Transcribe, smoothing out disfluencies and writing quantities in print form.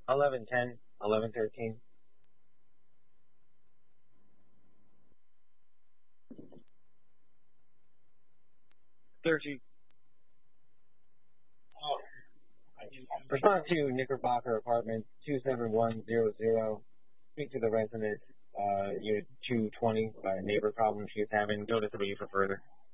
1110, 1113. 13. Respond to Knickerbocker Apartments 27100. Speak to the resident, unit 220 about a neighbor problem she's having. Go to 3 for further.